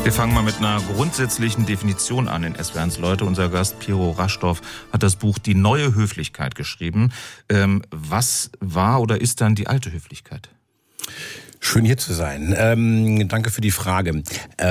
Wir fangen mal mit einer grundsätzlichen Definition an in SWR1 Leute. Unser Gast Piero Raschdorf hat das Buch Die neue Höflichkeit geschrieben. Was war oder ist dann die alte Höflichkeit? Schön hier zu sein. Danke für die Frage.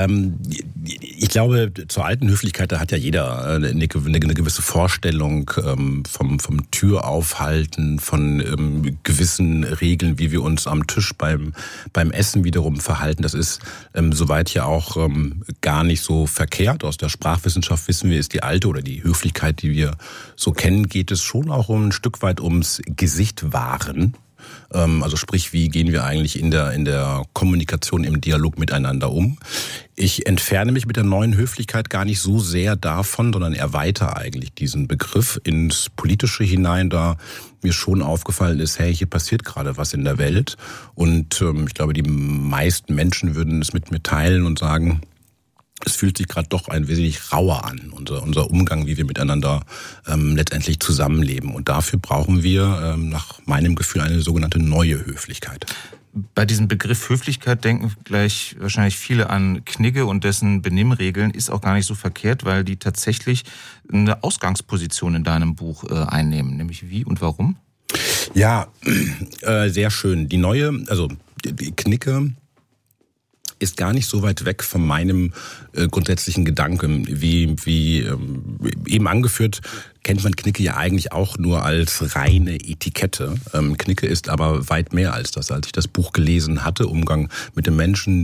Ich glaube, zur alten Höflichkeit, da hat ja jeder eine gewisse Vorstellung vom Türaufhalten, von gewissen Regeln, wie wir uns am Tisch beim Essen wiederum verhalten. Das ist soweit ja auch gar nicht so verkehrt. Aus der Sprachwissenschaft wissen wir, ist die alte oder die Höflichkeit, die wir so kennen, geht es schon auch ein Stück weit ums Gesicht wahren. Also sprich, wie gehen wir eigentlich in der Kommunikation, im Dialog miteinander um? Ich entferne mich mit der neuen Höflichkeit gar nicht so sehr davon, sondern erweitere eigentlich diesen Begriff ins Politische hinein, da mir schon aufgefallen ist, hey, hier passiert gerade was in der Welt. Und ich glaube, die meisten Menschen würden es mit mir teilen und sagen, es fühlt sich gerade doch ein wenig rauer an, unser Umgang, wie wir miteinander letztendlich zusammenleben. Und dafür brauchen wir nach meinem Gefühl eine sogenannte neue Höflichkeit. Bei diesem Begriff Höflichkeit denken gleich wahrscheinlich viele an Knigge und dessen Benimmregeln. Ist auch gar nicht so verkehrt, weil die tatsächlich eine Ausgangsposition in deinem Buch einnehmen. Nämlich wie und warum? Ja, sehr schön. Die Knigge ist gar nicht so weit weg von meinem grundsätzlichen Gedanken. Wie eben angeführt, kennt man Knigge ja eigentlich auch nur als reine Etikette. Knigge ist aber weit mehr als das. Als ich das Buch gelesen hatte, Umgang mit dem Menschen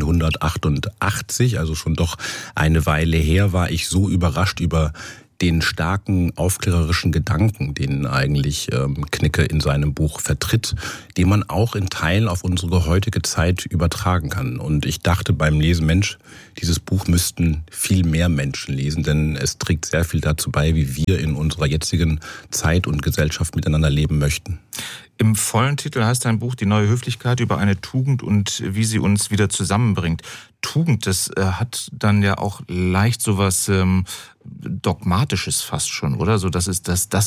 1788, also schon doch eine Weile her, war ich so überrascht über den starken aufklärerischen Gedanken, den eigentlich Knigge in seinem Buch vertritt, den man auch in Teilen auf unsere heutige Zeit übertragen kann. Und ich dachte beim Lesen, Mensch, dieses Buch müssten viel mehr Menschen lesen, denn es trägt sehr viel dazu bei, wie wir in unserer jetzigen Zeit und Gesellschaft miteinander leben möchten. Im vollen Titel heißt dein Buch Die neue Höflichkeit über eine Tugend und wie sie uns wieder zusammenbringt. Tugend, das hat dann ja auch leicht sowas Dogmatisches fast schon, oder? So, das ist das,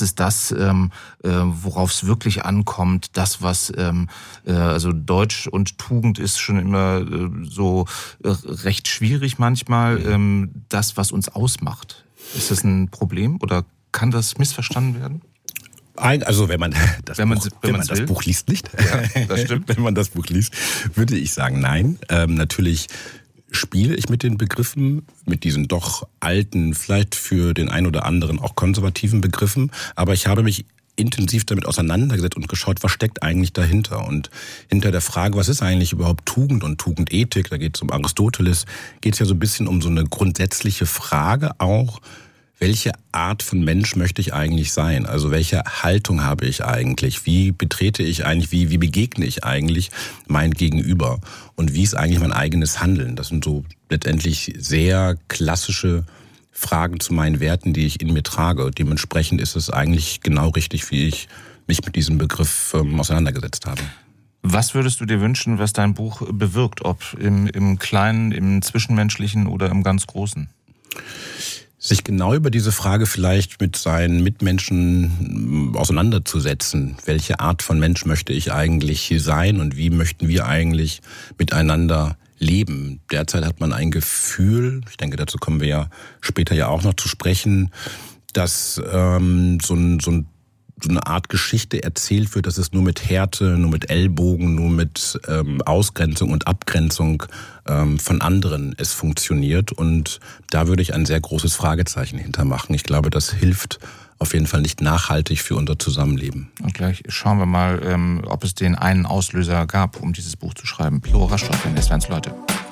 worauf es wirklich ankommt. Das, was also Deutsch und Tugend ist schon immer so recht schwierig manchmal. Das, was uns ausmacht. Ist das ein Problem oder kann das missverstanden werden? Also wenn man das Buch liest, nicht? Ja, das stimmt. Wenn man das Buch liest, würde ich sagen, nein. Natürlich spiele ich mit den Begriffen, mit diesen doch alten, vielleicht für den einen oder anderen auch konservativen Begriffen, aber ich habe mich intensiv damit auseinandergesetzt und geschaut, was steckt eigentlich dahinter. Und hinter der Frage, was ist eigentlich überhaupt Tugend und Tugendethik, da geht es um Aristoteles, geht es ja so ein bisschen um so eine grundsätzliche Frage auch, welche Art von Mensch möchte ich eigentlich sein? Also welche Haltung habe ich eigentlich? Wie betrete ich eigentlich, wie begegne ich eigentlich mein Gegenüber? Und wie ist eigentlich mein eigenes Handeln? Das sind so letztendlich sehr klassische Fragen zu meinen Werten, die ich in mir trage. Dementsprechend ist es eigentlich genau richtig, wie ich mich mit diesem Begriff auseinandergesetzt habe. Was würdest du dir wünschen, was dein Buch bewirkt? Ob im Kleinen, im Zwischenmenschlichen oder im ganz Großen? Sich genau über diese Frage vielleicht mit seinen Mitmenschen auseinanderzusetzen. Welche Art von Mensch möchte ich eigentlich sein und wie möchten wir eigentlich miteinander leben? Derzeit hat man ein Gefühl, ich denke, dazu kommen wir ja später ja auch noch zu sprechen, dass so eine Art Geschichte erzählt wird, dass es nur mit Härte, nur mit Ellbogen, nur mit Ausgrenzung und Abgrenzung von anderen es funktioniert. Und da würde ich ein sehr großes Fragezeichen hintermachen. Ich glaube, das hilft auf jeden Fall nicht nachhaltig für unser Zusammenleben. Und gleich schauen wir mal, ob es den einen Auslöser gab, um dieses Buch zu schreiben. Piero Raschdorf in SWR1 Leute.